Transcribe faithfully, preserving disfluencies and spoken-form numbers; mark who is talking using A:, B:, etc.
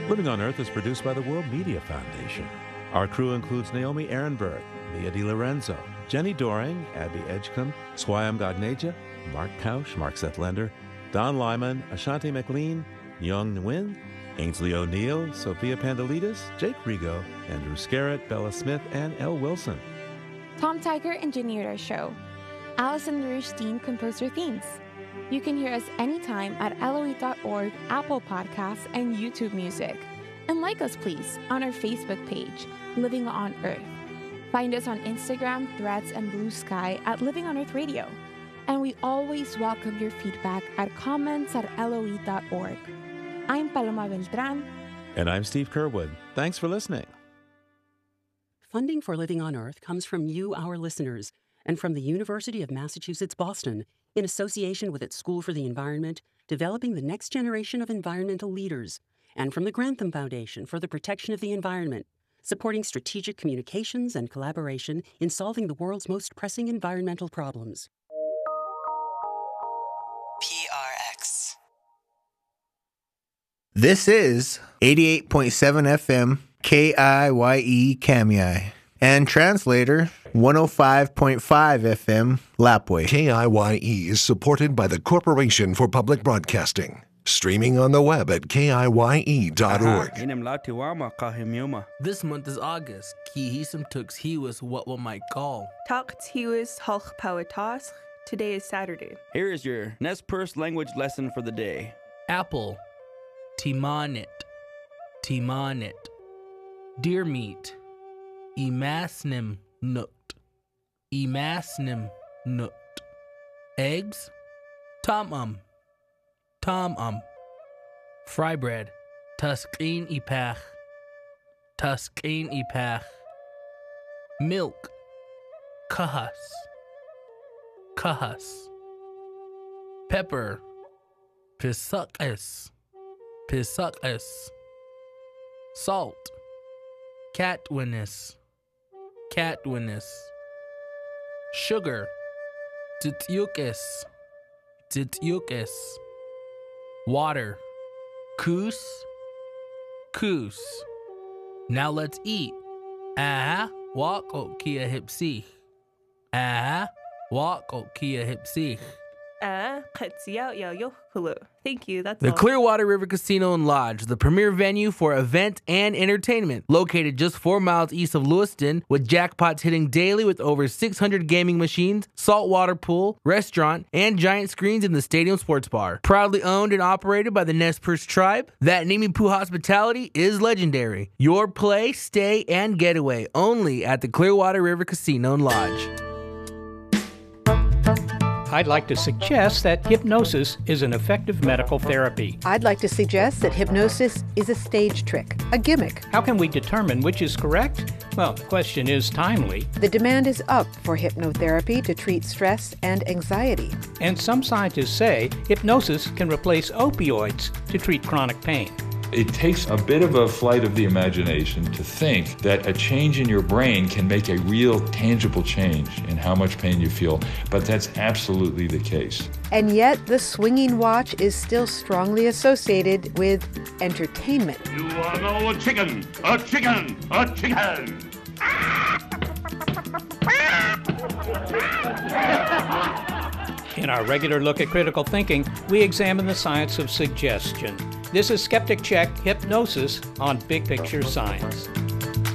A: Living on Earth is produced by the World Media Foundation. Our crew includes Naomi Ehrenberg, Mia DiLorenzo, Jenny Doring, Abby Edgecombe, Swayam Gagneja, Mark Pausch, Mark Seth Lender, Don Lyman, Ashanti McLean, Young Nguyen, Ainsley O'Neill, Sophia Pandelides, Jake Rigo, Andrew Scarrett, Bella Smith, and Elle Wilson.
B: Tom Tiger engineered our show. Allison Rushteen composed our themes. You can hear us anytime at L O E dot org, Apple Podcasts, and YouTube Music. And like us, please, on our Facebook page, Living on Earth. Find us on Instagram, Threads, and Blue Sky at Living on Earth Radio. And we always welcome your feedback at comments at L O E dot org. I'm Paloma Beltran.
A: And I'm Steve Kerwood. Thanks for listening.
C: Funding for Living on Earth comes from you, our listeners, and from the University of Massachusetts, Boston, in association with its School for the Environment, developing the next generation of environmental leaders, and from the Grantham Foundation for the Protection of the Environment, supporting strategic communications and collaboration in solving the world's most pressing environmental problems.
D: P R X.
E: This is eighty-eight point seven F M K I Y E Kamiai, and translator one oh five point five F M Lapwai.
F: K I Y E is supported by the Corporation for Public Broadcasting. Streaming on the web at K I Y E dot org.
G: This month is August. Kihisum Tux Hiwas what one might call.
H: Takt Hiwas Halch Pawatas. Today is Saturday.
I: Here is your Nez Perce language lesson for the day.
G: Apple. Timanit. Timanit. Deer meat. Emasnim nut. Emasnim nut. Eggs. Tom-um. Tom-um. Fry bread. Tuskin ipach. Tuskin ipach. Milk. Kahas. Kahas. Pepper. Pisukes. Pisukes. Salt. Catwinnis. Catwinnis. Sugar. Tityukis. Tityukis. Water. Koos. Koos. Now let's eat. Ah, walk o kia hipsich. Ah, walk o kia hipsich.
H: Ah, Thank you. That's
G: The
H: all.
G: Clearwater River Casino and Lodge, the premier venue for event and entertainment, located just four miles east of Lewiston, with jackpots hitting daily with over six hundred gaming machines, saltwater pool, restaurant, and giant screens in the stadium sports bar. Proudly owned and operated by the Nez Perce tribe, that Nimipu hospitality is legendary. Your play, stay, and getaway only at the Clearwater River Casino and Lodge.
J: I'd like to suggest that hypnosis is an effective medical therapy.
K: I'd like to suggest that hypnosis is a stage trick, a gimmick.
J: How can we determine which is correct? Well, the question is timely.
K: The demand is up for hypnotherapy to treat stress and anxiety.
J: And some scientists say hypnosis can replace opioids to treat chronic pain.
L: It takes a bit of a flight of the imagination to think that a change in your brain can make a real tangible change in how much pain you feel, but that's absolutely the case.
K: And yet, the swinging watch is still strongly associated with entertainment.
M: You are no chicken, a chicken, a chicken!
J: In our regular look at critical thinking, we examine the science of suggestion. This is Skeptic Check Hypnosis on Big Picture Science.